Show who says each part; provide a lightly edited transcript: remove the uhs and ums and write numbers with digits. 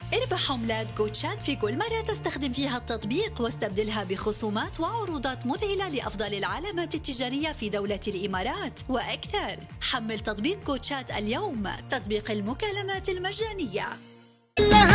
Speaker 1: اربح عملات جوتشات في كل مرة تستخدم فيها التطبيق، واستبدلها بخصومات وعروضات مذهلة لأفضل العلامات التجارية في دولة الإمارات وأكثر. حمل تطبيق جوتشات اليوم، تطبيق المكالمات المجانية.